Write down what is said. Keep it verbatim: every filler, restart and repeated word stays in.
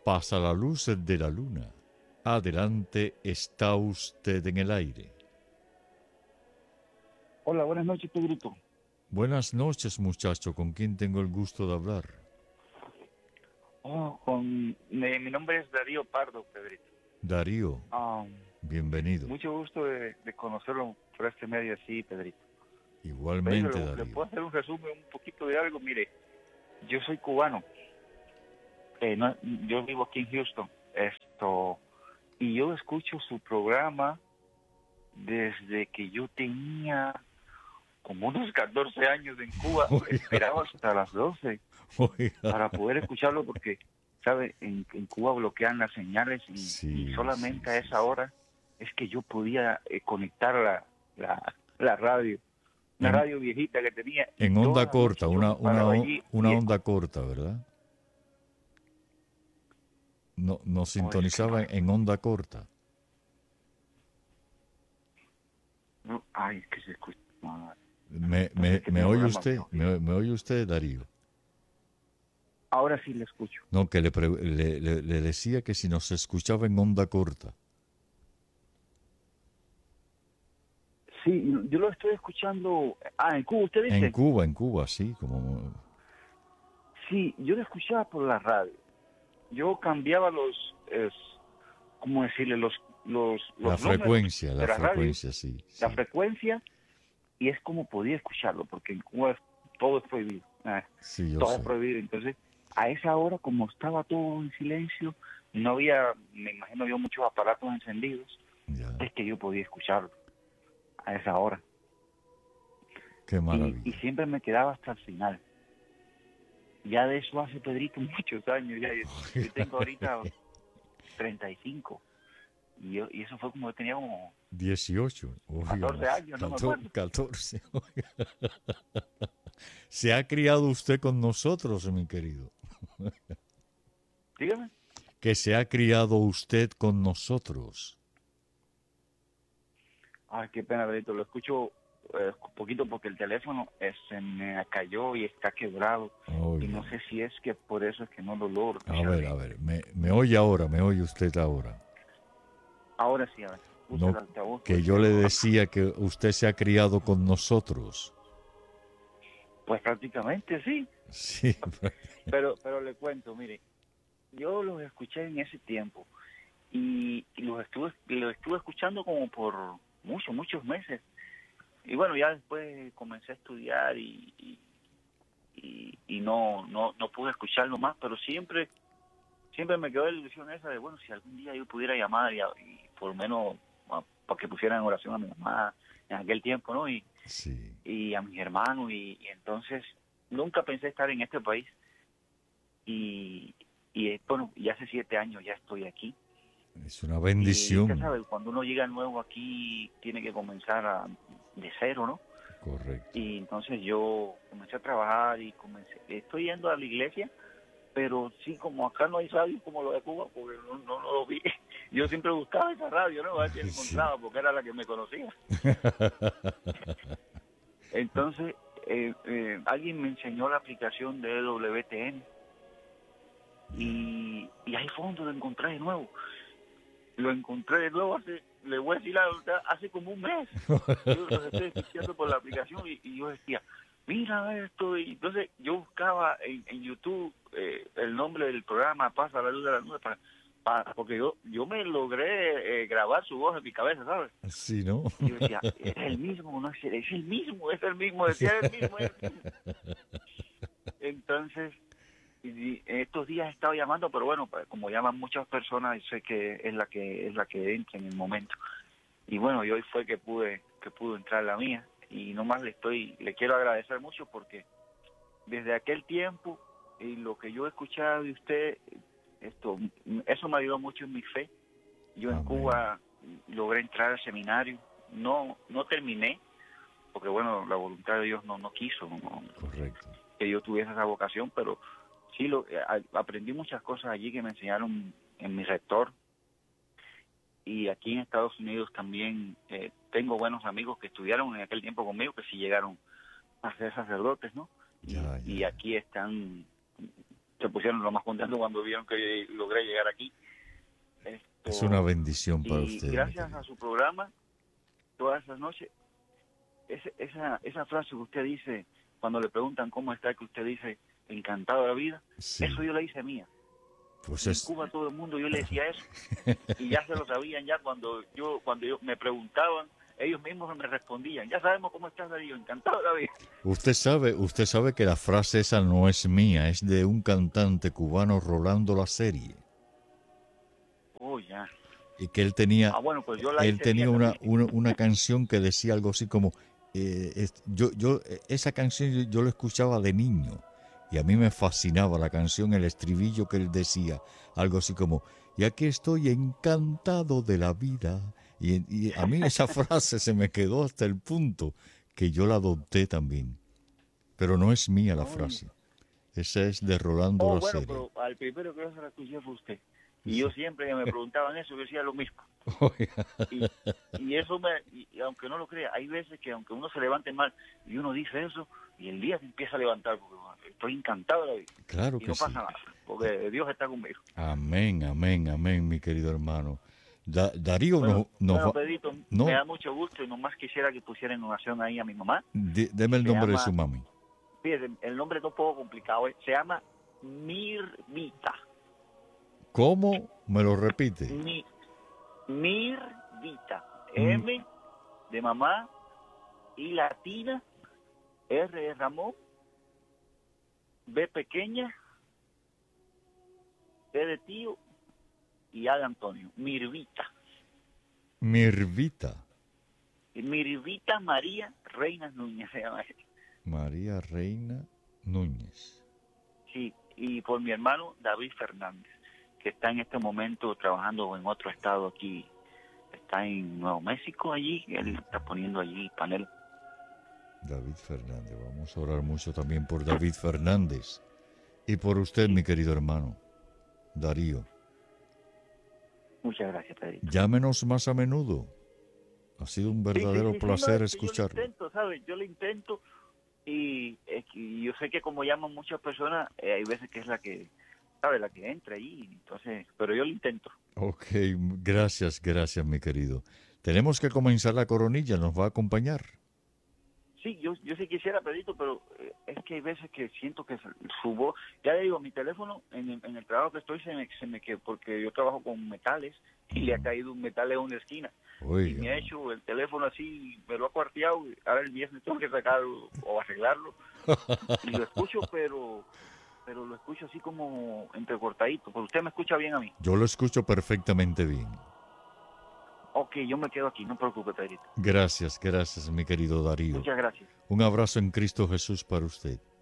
Pasa la luz de la luna. Adelante, está usted en el aire. Hola, buenas noches, Pedrito. Buenas noches, muchacho. ¿Con quién tengo el gusto de hablar? Oh, con... me- mi nombre es Darío Pardo, Pedrito. Darío, Um, bienvenido. mucho gusto de, de conocerlo por este medio así, Pedrito. Igualmente, Pedro, ¿le Darío. puedo hacer un resumen, un poquito de algo? Mire, yo soy cubano. Eh, no- yo vivo aquí en Houston. Esto, y yo escucho su programa desde que yo tenía como unos catorce años en Cuba. Oiga, Esperaba hasta las doce oiga. para poder escucharlo porque, ¿sabe? En, en Cuba bloquean las señales y, y Sí, sí, solamente a sí, esa sí. hora es que yo podía eh, conectar la, la, la radio, una En, radio viejita que tenía y en onda toda la corta, noche yo una, me una, paraba o- allí una y onda escuchaba. corta, ¿verdad? No, no Oh, es que no, sintonizaba en onda corta. no, ay, es que se escucha. No, ¿Me, entonces, me, ¿qué me oye programa usted? viejo? ¿Me, me oye usted, Darío? Ahora sí le escucho. No, que le, pre- le, le- le decía que si nos escuchaba en onda corta. Sí, yo lo estoy escuchando. Ah, en Cuba, usted En dice. Cuba, en Cuba, sí, como Sí, yo lo escuchaba por la radio. Yo cambiaba los, es, ¿cómo decirle? Los, los, la los números frecuencia, de la la radio, frecuencia, sí, la sí, frecuencia, y es como podía escucharlo, porque en Cuba todo es prohibido. ah, sí, yo Todo es sé. prohibido. Entonces, a esa hora, como estaba todo en silencio, no había, me imagino yo, muchos aparatos encendidos, Ya, es que yo podía escucharlo a esa hora. qué Y, y maravilla. siempre me quedaba hasta el final. Ya de eso hace, Pedrito, muchos años. Ya, yo, yo tengo ahorita treinta y cinco. Y, yo, y eso fue como yo tenía como Dieciocho, oiga, catorce años, no me acuerdo. catorce, oiga. Se ha criado usted con nosotros, mi querido. Dígame. Que se ha criado usted con nosotros. Ay, qué pena, Pedrito. Lo escucho eh, un poquito porque el teléfono eh, se me cayó y está quebrado. Y Oiga. no sé si es que por eso es que no lo logro A escuchar ver, a bien. ver, me, me oye ahora, me oye usted ahora. Ahora sí, a ver. Puse el No, altavoz, que pues, yo le pero decía que usted se ha criado con nosotros. pues prácticamente sí. Sí, Pero, pero le cuento, mire, yo los escuché en ese tiempo y, y los estuve, los estuve escuchando como por muchos, muchos meses. Y bueno, ya después comencé a estudiar y, y, y- y no, no, no pude escucharlo más, pero siempre, siempre me quedó la ilusión esa de, bueno, si algún día yo pudiera llamar y, a- y por lo menos a- para que pusieran en oración a mi mamá en aquel tiempo, ¿no? Y, sí. y a mis hermanos, y, y entonces nunca pensé estar en este país. Y, y eh, bueno, y hace siete años ya estoy aquí. Es una Y usted bendición. sabe, cuando uno llega nuevo aquí, tiene que comenzar a- de cero, ¿no? Correcto. Y entonces yo comencé a trabajar y comencé, estoy yendo a la iglesia, pero sí, como acá no hay radio como lo de Cuba, porque no, no, no lo vi. Yo siempre buscaba esa radio, ¿no? A ver si la Sí. encontraba, porque era la que me conocía. Entonces, eh, eh, alguien me enseñó la aplicación de W T N y, y ahí fue donde lo encontré de nuevo. Lo encontré de nuevo hace, le voy a decir la verdad, hace como un mes. Yo los estoy escuchando por la aplicación y, y yo decía, mira esto. Y entonces yo buscaba en, en YouTube eh, el nombre del programa Pasa la luz de la nube, para, para, porque yo yo me logré eh, grabar su voz en mi cabeza, ¿sabes? Sí, ¿no? Y yo decía, es el mismo, no es, es el mismo, es el mismo, decía, es el mismo, es el mismo. Entonces, y estos días he estado llamando, pero bueno, pues, como llaman muchas personas, sé que es la que es la que entra en el momento. Y bueno, y hoy fue que pude que pudo entrar la mía y nomás le estoy le quiero agradecer mucho porque desde aquel tiempo y lo que yo he escuchado de usted, esto eso me ayudó mucho en mi fe. Yo en Amén. Cuba logré entrar al seminario, no no terminé porque bueno, la voluntad de Dios no no quiso no, Correcto. que yo tuviese esa vocación, pero sí lo a, aprendí muchas cosas allí que me enseñaron en mi rector. Y aquí en Estados Unidos también eh, tengo buenos amigos que estudiaron en aquel tiempo conmigo, que sí llegaron a ser sacerdotes, ¿no? Y, Ya, y ya. aquí están se pusieron lo más contentos cuando vieron que logré llegar aquí. Esto, Es una bendición para y usted. gracias a su programa, todas esas noches, ese, esa, esa frase que usted dice, cuando le preguntan cómo está, que usted dice, encantado de la vida, Sí. eso yo la hice mía. Pues En es... Cuba todo el mundo yo le decía eso, y ya se lo sabían ya cuando yo, cuando yo me preguntaban, ellos mismos me respondían, ya sabemos cómo estás, Darío, encantado de la vida. Usted sabe, usted sabe que la frase esa no es mía, es de un cantante cubano, Rolando La Serie, Oh, ya. y que él tenía, Ah, bueno, pues yo la él hice tenía mía una, también. una, una canción que decía algo así como, eh, es- yo, yo, esa canción yo, yo la escuchaba de niño, y a mí me fascinaba la canción, el estribillo que él decía, algo así como, y aquí estoy encantado de la vida, y, y a mí esa frase se me quedó hasta el punto que yo la adopté también, pero no es mía la Oye. frase, esa es de Rolando Oh, La bueno, Serie. pero al primero que yo se la escuché fue usted. Y yo siempre que me preguntaban eso, yo decía lo mismo. Oiga, Y, y eso me, y, y aunque no lo crea, hay veces que aunque uno se levante mal y uno dice eso, y el día se empieza a levantar, porque bueno, estoy encantado de la vida. claro Y que no sí. pasa nada, porque Dios está conmigo. Amén, amén, amén, mi querido hermano. Da- Darío Bueno, nos no, bueno, va... Pedrito, No, me da mucho gusto y nomás quisiera que pusiera en oración ahí a mi mamá. di- deme el Se nombre de llama, su mami. fíjese, el nombre es un poco complicado, ¿eh? Se llama Mirvita. ¿Cómo? ¿Me lo repite? Mi, Mirvita. Mm, M de mamá, I latina, R de Ramón, B pequeña, T de tío y A de Antonio. Mirvita. Mirvita. Mirvita María Reina Núñez se llama ella. María Reina Núñez. Sí, y por mi hermano David Fernández, que está en este momento trabajando en otro estado aquí. Está en Nuevo México allí, él está poniendo allí panel. David Fernández. Vamos a orar mucho también por David Fernández. Y por usted, mi querido hermano, Darío. Muchas gracias, Pedrito. Llámenos más a menudo. Ha sido un verdadero Sí, sí, sí, sí, placer no, es que escucharlo. Yo lo intento, ¿sabes? Yo lo intento y, es que yo sé que como llaman muchas personas, eh, hay veces que es la que, ¿sabes? La que entra ahí, entonces, pero yo lo intento. Ok, gracias, gracias, mi querido. Tenemos que comenzar la coronilla, ¿nos va a acompañar? Sí, yo, yo sí quisiera, Pedrito, pero eh, es que hay veces que siento que su voz, ya le digo, mi teléfono, en el, en el trabajo que estoy, se me, se me quedó, porque yo trabajo con metales y le ha caído un metal en una esquina. Oiga, Y me ha hecho el teléfono así, me lo ha cuarteado, y ahora el viernes tengo que sacarlo o arreglarlo. Y lo escucho, pero pero lo escucho así como entrecortadito. Pero usted me escucha bien a mí. yo lo escucho perfectamente bien. Ok, yo me quedo aquí, no preocupe, Pedrito. Gracias, gracias, mi querido Darío. Muchas gracias. Un abrazo en Cristo Jesús para usted.